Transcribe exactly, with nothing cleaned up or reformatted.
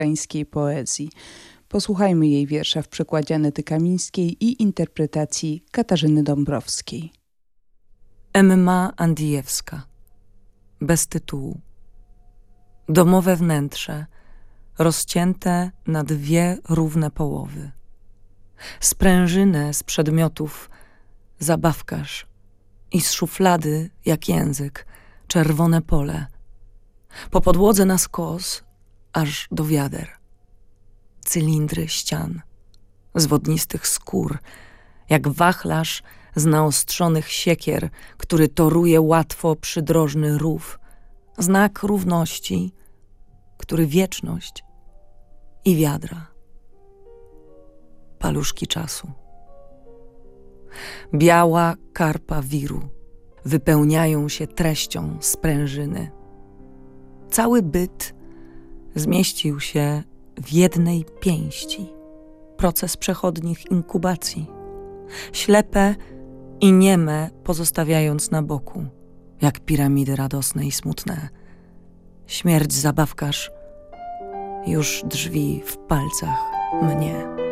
ukraińskiej poezji. Posłuchajmy jej wiersza w przekładzie Anety Kamińskiej i interpretacji Katarzyny Dąbrowskiej. Emma Andijewska. Bez tytułu. Domowe wnętrze, rozcięte na dwie równe połowy. Sprężynę z przedmiotów zabawkarz i z szuflady, jak język, czerwone pole. Po podłodze na skos, aż do wiader. Cylindry ścian, z wodnistych skór, jak wachlarz z naostrzonych siekier, który toruje łatwo przydrożny rów. Znak równości, który wieczność i wiadra. Paluszki czasu. Biała karpa wiru wypełniają się treścią sprężyny. Cały byt zmieścił się w jednej pięści. Proces przechodnich inkubacji. Ślepe i nieme pozostawiając na boku, jak piramidy radosne i smutne. Śmierć zabawkarz już drzwi w palcach mnie.